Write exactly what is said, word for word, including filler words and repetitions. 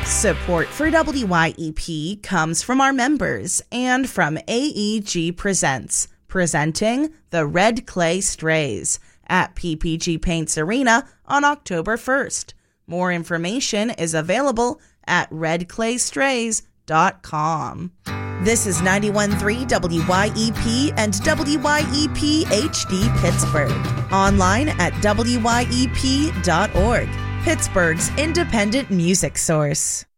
Support for W Y E P comes from our members and from A E G Presents, presenting the Red Clay Strays at P P G Paints Arena on October first. More information is available at red clay strays dot com. This is ninety-one point three W Y E P and W Y E P H D Pittsburgh. Online at W Y E P dot org. Pittsburgh's independent music source.